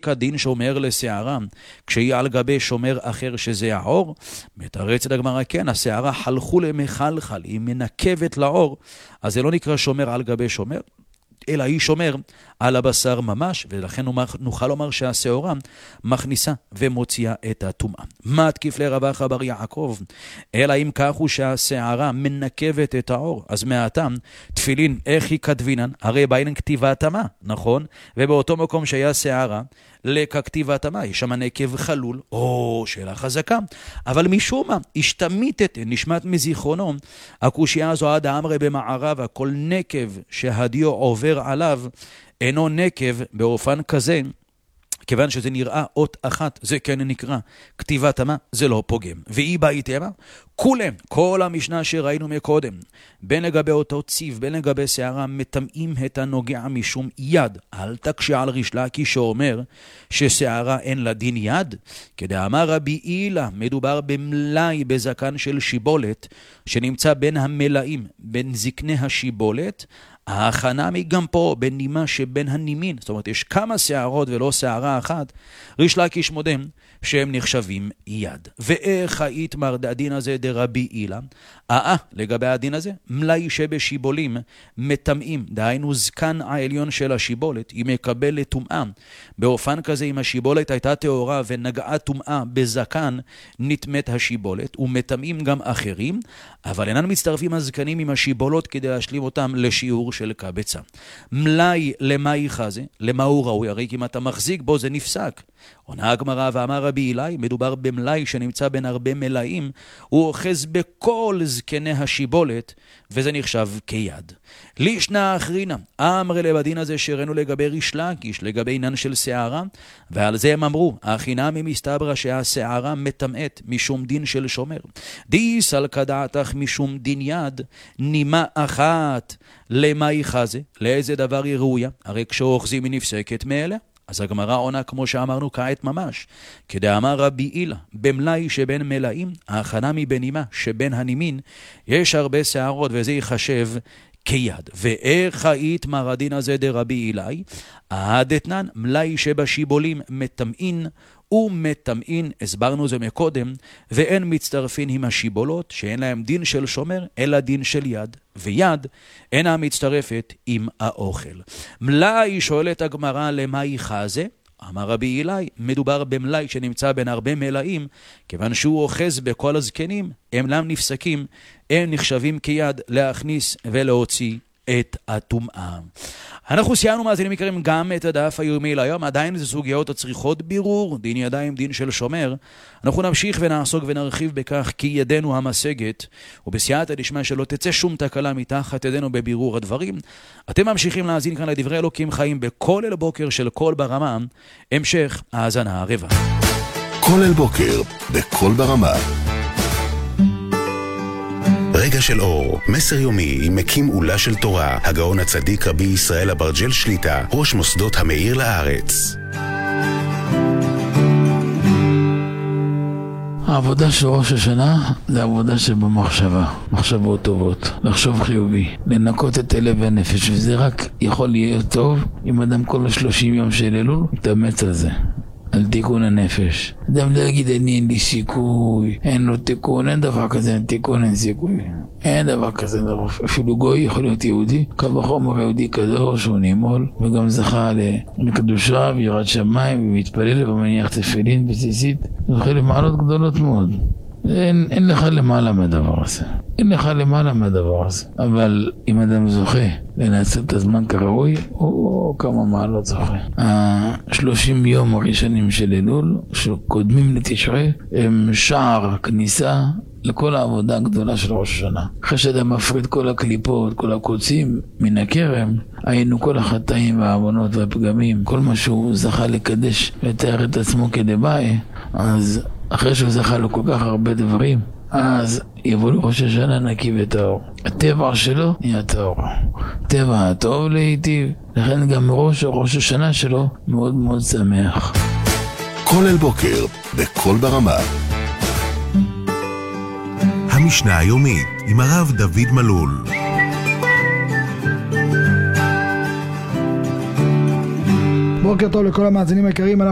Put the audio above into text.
כדין שומר לשערה, כשהיא על גבי שומר אחר שזה העור? מתרצת הגמרא, כן, השערה חלחו למחלחל, היא מנקבת לעור, אז זה לא נקרא שומר על גבי שומר, אלא היא שומר על הבשר ממש, ולכן נוכל לומר שהשעורה מכניסה ומוציאה את הטומאה. מה תקיף לרב אחא בר יעקב? אלא אם כך הוא שהשערה מנקבת את העור, אז מהטעם תפילין איך היא כתבינן? הרי באין כתיבת אמה, נכון? ובאותו מקום שהיה שערה לככתיבת אמה, יש שם נקב חלול, או שאלה חזקה, אבל משום מה השתמיתת, נשמט מזיכרונו הקושיה הזו עד האמרי במערב, כל נקב שהדיו עובר עליו אינו נקב באופן כזה, כיוון שזה נראה אות אחת, זה כן נקרא כתיבת אמה, זה לא פוגם. והיא באיתי אמה, כולם, כל המשנה שראינו מקודם, בין לגבי אותו ציב, בין לגבי שערה, מטמאים את הנוגע משום יד. אל תקשה על ריש לקיש שאומר ששערה אין לה דין יד. כדאמר רבי הילה, מדובר במלאי בזקן של שיבולת, שנמצא בין המלאים, בין זקני השיבולת, ההכנה גם פה בנימה שבין הנימין, זאת אומרת יש כמה שערות ולא שערה אחת, ריש לקיש מודם שהם נחשבים יד. ואיך היתמר דהדין הזה דרבי הילה? לגבי הדין הזה, מלאי שבשיבולים מטמאים, דהיינו זקן העליון של השיבולת, היא מקבלת טומאה. באופן כזה, אם השיבולת הייתה טהורה ונגעה טומאה בזקן, נטמאת השיבולת, ומטמאים גם אחרים, אבל אינן מצטרפים הזקנים עם השיבולות כדי להשלים אותם לשיעור של קבצה. מלאי למה יחזה? למה הוא ראוי? הרי אם אתה מחזיק בו זה נפסק. עונה הגמרא ואמר רבי הילה, מדובר במלאי שנמצא בין הרבה מלאים, הוא אוחז בכל זקני השיבולת, וזה נחשב כיד. לישנה אחרינה, אמר לבדין הזה שראינו לגבי ריש לקיש, לגבי עניין של שערה, ועל זה הם אמרו, החינמי מסתברא שהשערה מטמאת משום דין של שומר. דיס על כדעתך משום דין יד, נימה אחת למה יחזה, לאיזה דבר היא ראויה? הרי כשאוחזים היא נפסקת מאלה. אז הגמרא עונה כמו שאמרנו כעת ממש, כדאמר רבי הילה, במלאי שבין מלאים, ההכנה מבנימה שבין הנימין, יש הרבה שערות וזה יחשב כיד. ואיך היתמר הדין הזה דרבי הילה? דתנן, מלאי שבשיבולים מטמאין ומטמאין, הסברנו זה מקודם, ואין מצטרפין עם השיבולות שאין להם דין של שומר אלא דין של יד, ויד אינה מצטרפת עם האוכל. מלאי שואלת הגמרא למה יחזה? אמר רבי הילה, מדובר במלאי שנמצא בין הרבה מלאים, כיוון שהוא אוחז בכל הזקנים, הם לם נפסקים, הם נחשבים כיד להכניס ולהוציא את הטומאה. אנחנו סיימנו מאזינים יקרים גם את הדף היומי להיום, עדיין זה סוגיות הצריכות בירור, דין ידיים, דין של שומר. אנחנו נמשיך ונעסוק ונרחיב בכך כי ידנו המשגת, ובסייעתא דשמיא שלא תצא שום תקלה מתחת ידינו בבירור הדברים. אתם ממשיכים להאזין כאן לדברי אלוקים חיים בכל אל בוקר של קול ברמה, המשך האזנה הרבה. קול אל בוקר בקול ברמה. רגע של אור, מסר יומי עם מקים עולה של תורה, הגאון הצדיק רבי ישראל אברג'ל שליטה, ראש מוסדות המאיר לארץ. העבודה של ראש השנה זה עבודה שבמחשבה, מחשבות טובות, לחשוב חיובי, לנקות את הלב והנפש, וזה רק יכול להיות טוב אם אדם כל 30 יום של אלול מתאמץ על זה. על תיקון הנפש. אדם לא יגיד אין לי סיכוי, אין לו תיקון, אין דבר כזה, אין תיקון, אין סיכוי. אין דבר כזה, אפילו גוי יכול להיות יהודי, קו בחומר יהודי קדוש, הוא נימול, וגם זכה לקדושה ויראת שמיים, ומתפלל ומניח תפילין וציצית, זוכה למעלות גדולות מאוד. אין לך למעלה מהדבר הזה. אין לך למעלה מהדבר הזה. אבל אם אדם זוכה לנצל את הזמן כראוי, או כמה מעלות זוכה. 30 יום הראשונים של אלול, שקודמים לתשרי, הם שער כניסה לכל העבודה הגדולה של ראש השנה. אחרי שאדם מפריד כל הקליפות, כל הקוצים מן הכרם, היינו כל החטאים והעוונות והפגמים, כל מה שהוא זכה לקדש לתאר את עצמו כדבעי, אז אחרי שהוא זכה לו כל כך הרבה דברים, אז יבוא לראש השנה נקי וטהור. הטבע שלו נהיה טהור. טבע הטוב להיטיב, לכן גם ראש השנה שלו מאוד מאוד שמח. קול אל בוקר בקול ברמה. המשנה היומית עם הרב דוד מלול. בוקר טוב לכל המאזינים היקרים.